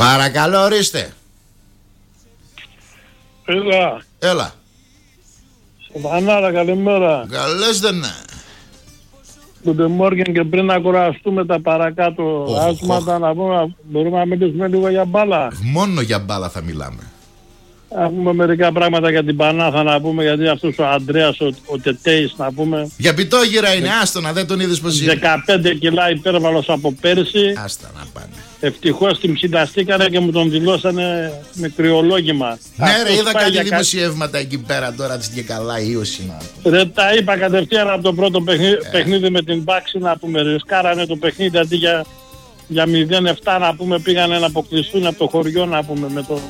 Παρακαλώ, ορίστε. Έλα. Βανάρα, καλημέρα. Καλώς δεν είναι. Guten Morgen, και πριν να κουραστούμε τα παρακάτω άσματα, να πούμε, μπορούμε να μιλήσουμε λίγο για μπάλα. Μόνο για μπάλα θα μιλάμε. Να πούμε μερικά πράγματα για την Πανάθα, να πούμε, γιατί αυτός ο Αντρέας, ο Τετέης, να πούμε. Για πιτόγυρα είναι, άστονα, δεν τον είδες πως είναι. 15 κιλά υπέρβαλος από πέρσι. Άστα να πάνε. Ευτυχώς την ψηταστήκανε και μου τον δηλώσανε με κρυολόγημα. Ναι, ρε, είδα κάτι δημοσιεύματα εκεί πέρα τώρα της και καλά ίωση. Ρε, τα είπα κατευθείαν από το πρώτο παιχνίδι με την Μπάξη, να πούμε. Ρισκάρανε το παιχνίδι αντί για 0-7, να πούμε, πήγανε να αποκλειστούν από το χωριό, να πούμε,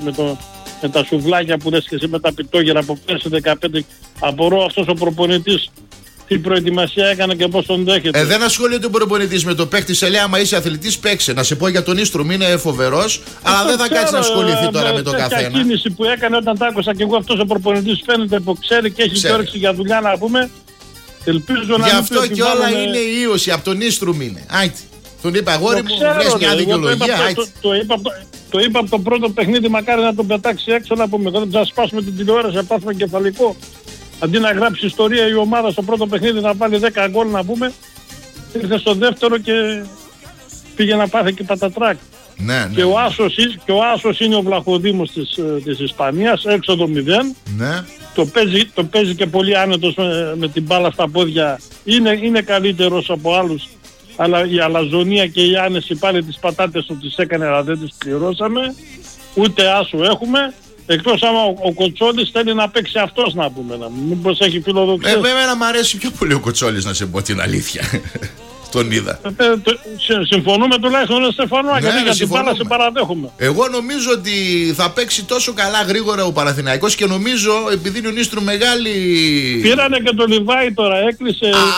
με τα σουβλάκια που λες και εσύ, με τα πιτόγερα από πέρσι 15. Απορώ αυτός ο προπονητής τι προετοιμασία έκανε και πώς τον δέχεται. Δεν ασχολείται ο προπονητής με το παίκτη. Σε λέει, άμα είσαι αθλητής, παίξε. Να σε πω για τον Ίστρουμ, είναι φοβερός, αλλά δεν θα κάτσει να ασχοληθεί τώρα με τον καθένα. Η κίνηση που έκανε όταν τα άκουσα και εγώ, αυτός ο προπονητής φαίνεται που ξέρει και έχει όρεξη για δουλειά, να πούμε. Ελπίζω να. Γι' αυτό και όλα είναι η ίωση. Από τον Ίστρουμ είναι. Άιτε. Τον είπα, αγόρι μου, βρες μια δικαιολογία. Το είπα από το πρώτο παιχνίδι, μακάρι να τον πετάξει έξω, να πούμε. Δεν θα σπάσουμε την τηλεόραση, θα πάθουμε κεφαλικό. Αντί να γράψει ιστορία η ομάδα στο πρώτο παιχνίδι να βάλει 10 γκολ, να πούμε, ήρθε στο δεύτερο και πήγε να πάθει και πατατράκ. Ναι. Και ο Άσος είναι ο Βλαχοδήμος της Ισπανίας, έξω το 0. Ναι. Το παίζει και πολύ άνετος με την μπάλα στα πόδια. Είναι καλύτερος από άλλους. Αλλά η αλαζονία και η άνεση πάλι τις πατάτες του τις έκανε, αλλά δεν τις πληρώσαμε. Ούτε Άσο έχουμε. Εκτός άμα ο Κοτσόλης θέλει να παίξει αυτός, να πούμε. Μήπως έχει φιλοδοξία. Εμένα μου αρέσει πιο πολύ ο Κοτσόλης, να σε πω την αλήθεια. Τον είδα. Συμφωνούμε τουλάχιστον, Στεφανό, γιατί για την μπάλα σε παραδέχομαι. Εγώ νομίζω ότι θα παίξει τόσο καλά γρήγορα ο Παναθηναϊκός και νομίζω επειδή είναι ο Ίστρου μεγάλη. Πήρανε και το Λιβάι τώρα, έκλεισε.